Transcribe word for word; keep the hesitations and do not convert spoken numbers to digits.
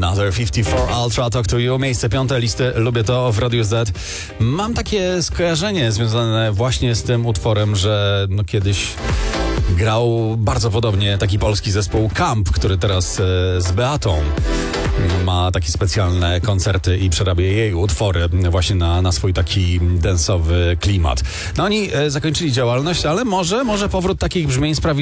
Another pięćdziesiąt cztery Ultra Talk to You. Miejsce piąte listy Lubię to w Radiu Z. Mam takie skojarzenie związane właśnie z tym utworem, że no kiedyś grał bardzo podobnie taki polski zespół Camp, który teraz e, z Beatą ma takie specjalne koncerty i przerabia jej utwory właśnie na, na swój taki dance'owy klimat. No oni e, zakończyli działalność, ale może, może powrót takich brzmień sprawi,